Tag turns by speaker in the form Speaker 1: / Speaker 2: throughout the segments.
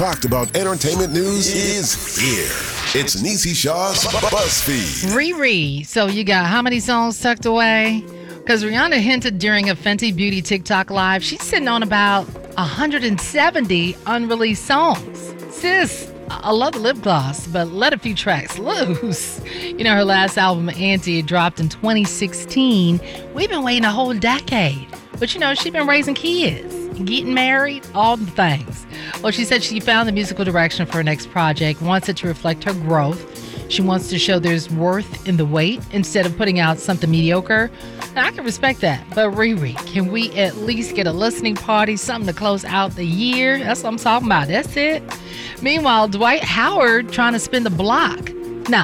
Speaker 1: Talked about entertainment news is here. It's Niecy Shaw's BuzzFeed.
Speaker 2: Riri. So you got how many songs tucked away? Because Rihanna hinted during a Fenty Beauty TikTok live, she's sitting on about 170 unreleased songs. Sis, I love the lip gloss, but let a few tracks loose. You know, her last album, Auntie, dropped in 2016. We've been waiting a whole decade. But, you know, she's been raising kids, getting married, all the things. Well, she said she found the musical direction for her next project, wants it to reflect her growth. She wants to show there's worth in the wait instead of putting out something mediocre. Now, I can respect that. But Riri, can we at least get a listening party, something to close out the year? That's what I'm talking about. That's it. Meanwhile, Dwight Howard trying to spin the block. No,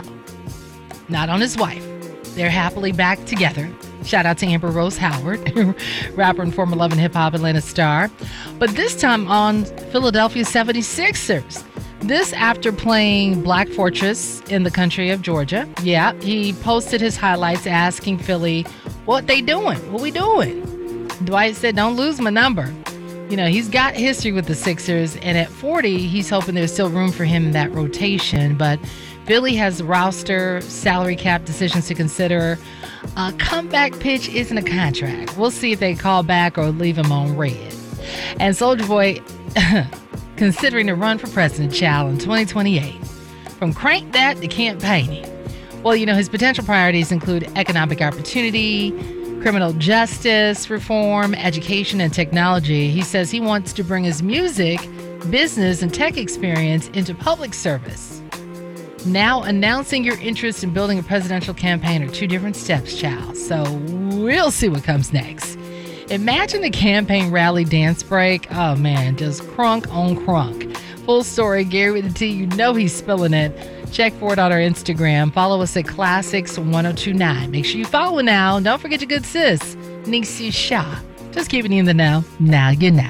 Speaker 2: not on his wife. They're happily back together. Shout out to Amber Rose Howard, rapper and former Love and Hip Hop Atlanta star. But this time on Philadelphia 76ers. This after playing Black Fortress in the country of Georgia. Yeah, he posted his highlights asking Philly, what they doing? What we doing? Dwight said, don't lose my number. You know, he's got history with the Sixers, and at 40, he's hoping there's still room for him in that rotation. But Philly has roster, salary cap decisions to consider. A comeback pitch isn't a contract. We'll see if they call back or leave him on red. And Soulja Boy considering to run for president, child, in 2028. From crank that to campaigning. Well, you know, his potential priorities include economic opportunity, criminal justice reform, education, and technology. He says he wants to bring his music, business, and tech experience into public service. Now, announcing your interest in building a presidential campaign are two different steps, child. So we'll see what comes next. Imagine the campaign rally dance break. Oh, man, just crunk on crunk. Full story, Gary with the T. You know he's spilling it. Check for it on our Instagram. Follow us at Classics1029. Make sure you follow now. Don't forget your good sis, Niecy Shaw. Just keeping you in the know. Now you know.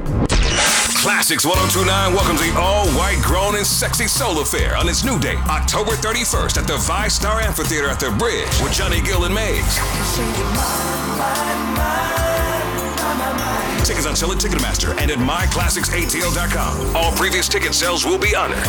Speaker 3: Classics 1029 welcomes the all-white, grown, and sexy soul affair on its new date, October 31st at the Vi-Star Amphitheater at the Bridge with Johnny Gill and Maze. Tickets on sale at Ticketmaster and at myclassicsatl.com. All previous ticket sales will be honored.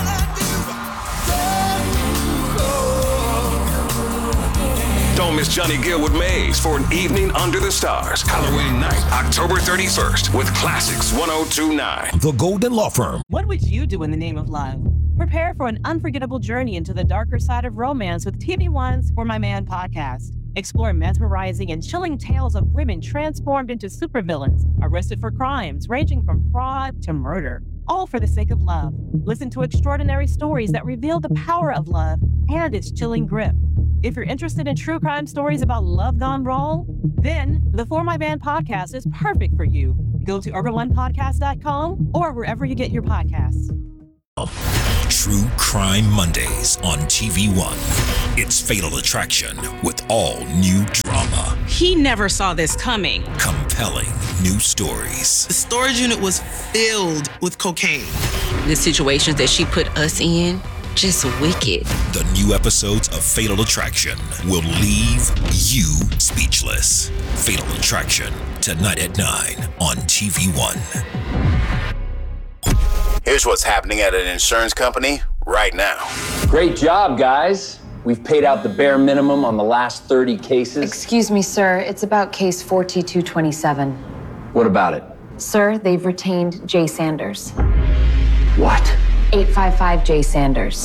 Speaker 3: Don't miss Johnny Gill with Maze for an evening under the stars. Halloween night, October 31st with Classics 1029.
Speaker 4: The Golden Law Firm.
Speaker 5: What would you do in the name of love? Prepare for an unforgettable journey into the darker side of romance with TV One's For My Man podcast. Explore mesmerizing and chilling tales of women transformed into supervillains, arrested for crimes ranging from fraud to murder, all for the sake of love. Listen to extraordinary stories that reveal the power of love and its chilling grip. If you're interested in true crime stories about love gone wrong, then the For My Man podcast is perfect for you. Go to urban1podcast.com or wherever you get your podcasts.
Speaker 4: True Crime Mondays on TV One. It's Fatal Attraction with all new drama.
Speaker 6: He never saw this coming.
Speaker 4: Compelling new stories.
Speaker 6: The storage unit was filled with cocaine.
Speaker 7: The situations that she put us in, just wicked.
Speaker 4: The new episodes of Fatal Attraction will leave you speechless. Fatal Attraction, tonight at 9 on TV One.
Speaker 8: Here's what's happening at an insurance company right now.
Speaker 9: Great job, guys. We've paid out the bare minimum on the last 30 cases.
Speaker 10: Excuse me, sir. It's about case 42227.
Speaker 9: What about it?
Speaker 10: Sir, they've retained Jay Sanders.
Speaker 9: What?
Speaker 10: 855 Jay Sanders.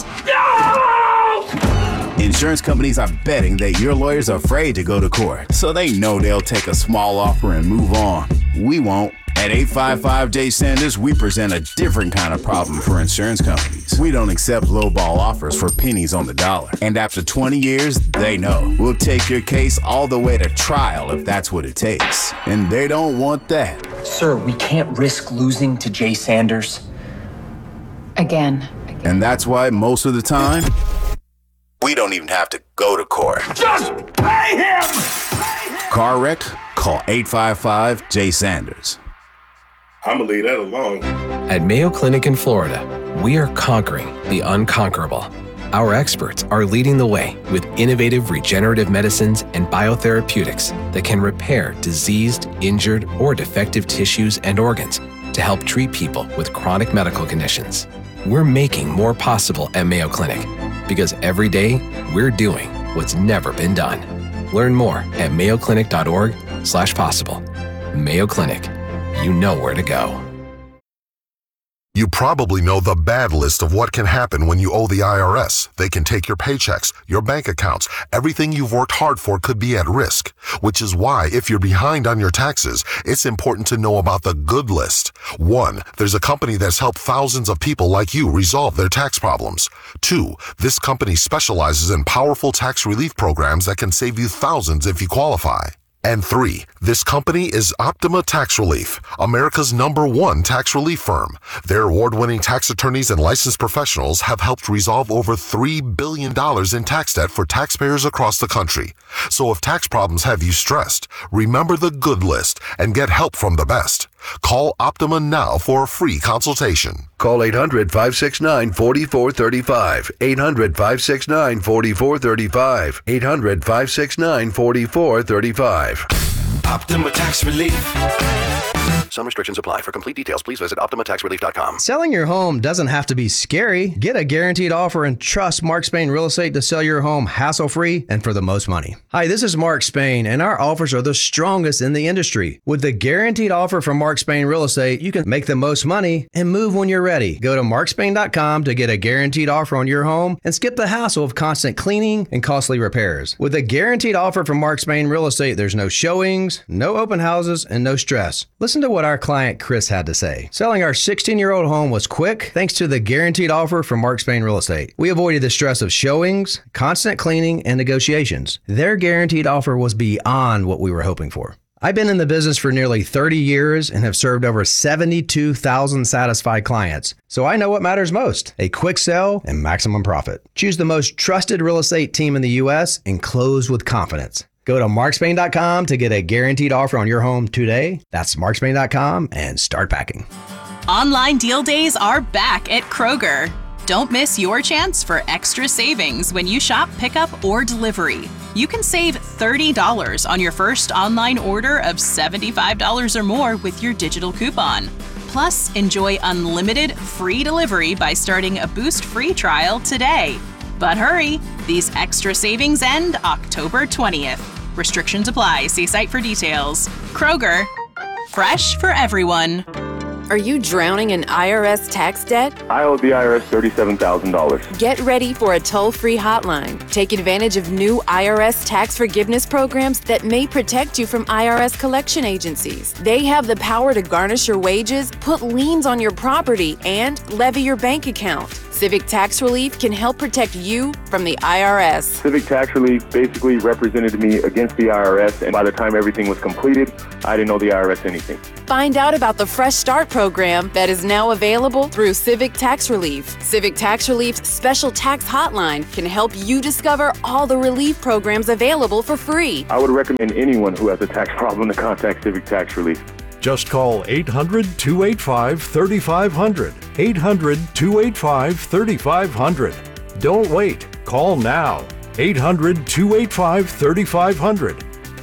Speaker 8: No! Insurance companies are betting that your lawyer's afraid to go to court, so they know they'll take a small offer and move on. We won't. At 855 Jay Sanders, we present a different kind of problem for insurance companies. We don't accept lowball offers for pennies on the dollar. And after 20 years, they know. We'll take your case all the way to trial if that's what it takes. And they don't want that.
Speaker 9: Sir, we can't risk losing to Jay Sanders.
Speaker 10: Again.
Speaker 8: And that's why most of the time, we don't even have to go to court.
Speaker 3: Just pay him!
Speaker 8: Car wreck? Call 855 Jay Sanders.
Speaker 11: I'm gonna leave that alone.
Speaker 12: At Mayo Clinic in Florida, we are conquering the unconquerable. Our experts are leading the way with innovative regenerative medicines and biotherapeutics that can repair diseased, injured, or defective tissues and organs to help treat people with chronic medical conditions. We're making more possible at Mayo Clinic because every day we're doing what's never been done. Learn more at mayoclinic.org/possible. Mayo Clinic, you know where to go.
Speaker 13: You probably know the bad list of what can happen when you owe the IRS. They can take your paychecks, your bank accounts, everything you've worked hard for could be at risk. Which is why, if you're behind on your taxes, it's important to know about the good list. 1, there's a company that's helped thousands of people like you resolve their tax problems. 2, this company specializes in powerful tax relief programs that can save you thousands if you qualify. And 3, this company is Optima Tax Relief, America's #1 tax relief firm. Their award-winning tax attorneys and licensed professionals have helped resolve over $3 billion in tax debt for taxpayers across the country. So if tax problems have you stressed, remember the good list and get help from the best. Call Optima now for a free consultation.
Speaker 14: Call 800-569-4435. 800-569-4435. 800-569-4435.
Speaker 15: Optima Tax Relief.
Speaker 16: Some restrictions apply. For complete details, please visit OptimaTaxRelief.com.
Speaker 17: Selling your home doesn't have to be scary. Get a guaranteed offer and trust Mark Spain Real Estate to sell your home hassle-free and for the most money. Hi, this is Mark Spain, and our offers are the strongest in the industry. With the guaranteed offer from Mark Spain Real Estate, you can make the most money and move when you're ready. Go to markspain.com to get a guaranteed offer on your home and skip the hassle of constant cleaning and costly repairs. With a guaranteed offer from Mark Spain Real Estate, there's no showings, no open houses, and no stress. Listen to what our client Chris had to say. Selling our 16-year-old home was quick thanks to the guaranteed offer from Mark Spain Real Estate. We avoided the stress of showings, constant cleaning, and negotiations. Their guaranteed offer was beyond what we were hoping for. I've been in the business for nearly 30 years and have served over 72,000 satisfied clients. So I know what matters most: a quick sell and maximum profit. Choose the most trusted real estate team in the U.S. and close with confidence. Go to markspain.com to get a guaranteed offer on your home today. That's markspain.com and start packing.
Speaker 18: Online deal days are back at Kroger. Don't miss your chance for extra savings when you shop pickup or delivery. You can save $30 on your first online order of $75 or more with your digital coupon. Plus, enjoy unlimited free delivery by starting a Boost free trial today. But hurry, these extra savings end October 20th. Restrictions apply. See site for details. Kroger, fresh for everyone.
Speaker 19: Are you drowning in IRS tax debt?
Speaker 20: I owe the IRS $37,000.
Speaker 19: Get ready for a toll-free hotline. Take advantage of new IRS tax forgiveness programs that may protect you from IRS collection agencies. They have the power to garnish your wages, put liens on your property, and levy your bank account. Civic Tax Relief can help protect you from the IRS.
Speaker 20: Civic Tax Relief basically represented me against the IRS, and by the time everything was completed, I didn't owe the IRS anything.
Speaker 19: Find out about the Fresh Start program that is now available through Civic Tax Relief. Civic Tax Relief's special tax hotline can help you discover all the relief programs available for free.
Speaker 20: I would recommend anyone who has a tax problem to contact Civic Tax Relief.
Speaker 21: Just call 800-285-3500. 800-285-3500. Don't wait. Call now. 800-285-3500.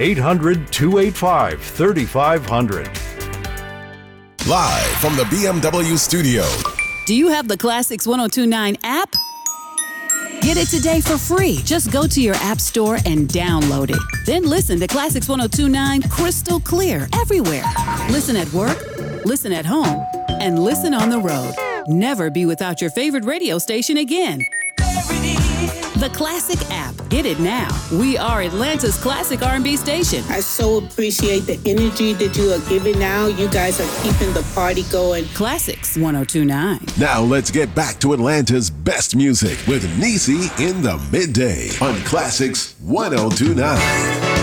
Speaker 21: 800-285-3500.
Speaker 1: Live from the BMW studio.
Speaker 22: Do you have the Classics 1029 app? Get it today for free. Just go to your app store and download it. Then listen to Classics 1029 crystal clear everywhere. Listen at work, listen at home, and listen on the road. Never be without your favorite radio station again. The Classic app. Get it now. We are Atlanta's classic R&B station.
Speaker 23: I so appreciate the energy that you are giving now. You guys are keeping the party going.
Speaker 22: Classics 1029.
Speaker 1: Now let's get back to Atlanta's best music with Niecy in the midday on Classics 1029.